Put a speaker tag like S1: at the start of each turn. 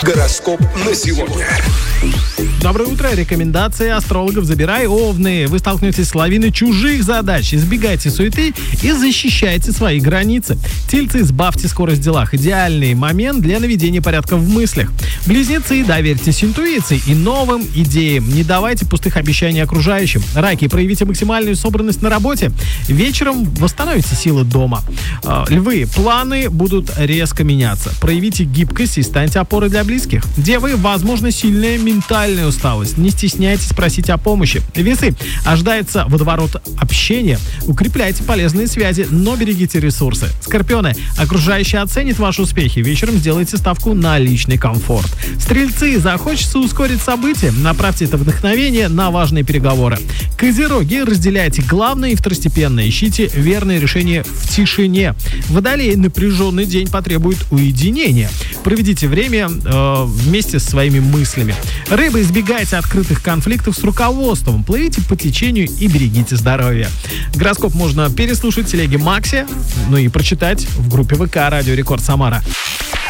S1: Гороскоп на сегодня.
S2: Доброе утро. Рекомендации астрологов: забирай, Овны. Вы столкнетесь с лавиной чужих задач. Избегайте суеты и защищайте свои границы. Тельцы: избавьте скорость в делах. Идеальный момент для наведения порядка в мыслях. Близнецы: доверьтесь интуиции и новым идеям. Не давайте пустых обещаний окружающим. Раки: проявите максимальную собранность на работе. Вечером восстановите силы дома. Львы: планы будут резко меняться. Проявите гибкость и станьте опорой для близких. Девы: возможно, сильная ментальная усталость. Не стесняйтесь просить о помощи. Весы: ожидается водоворот общения. Укрепляйте полезные связи, но берегите ресурсы. Скорпионы: окружающие оценят ваши успехи. Вечером сделайте ставку на личный комфорт. Стрельцы: захочется ускорить события. Направьте это вдохновение на важные переговоры. Козероги: разделяйте главное и второстепенное. Ищите верные решения в тишине. Водолеи: напряженный день потребует уединения. Проведите время вместе со своими мыслями. Рыбы: избегайте открытых конфликтов с руководством. Плывите по течению и берегите здоровье. Гороскоп можно переслушать в телеге Макси, ну и прочитать в группе ВК «Радио Рекорд Самара».